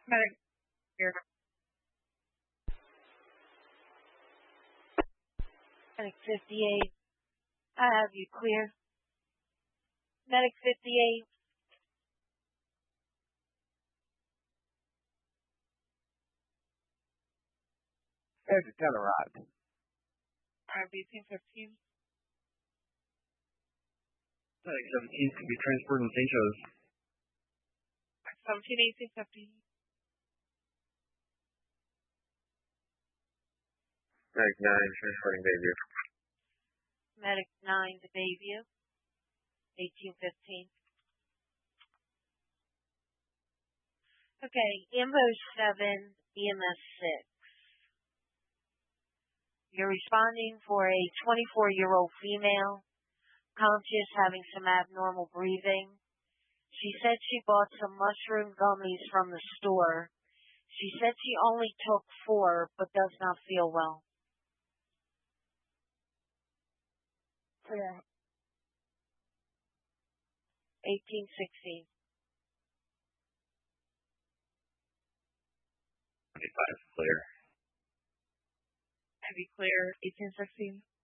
Medic here. Medic 58. I have you clear. Medic 58. There's a Telluride. RB 1815. Medic 17 can be transported in St. Joe's. 17 1815. Medic 9, transporting Bayview. Medic 9 to Bayview. 1815. Okay, IMBO 7, EMS 6. You're responding for a 24-year-old female, conscious, having some abnormal breathing. She said she bought some mushroom gummies from the store. She said she only took 4, but does not feel well. Clear. 1816. 25 clear. Heavy clear. 1816.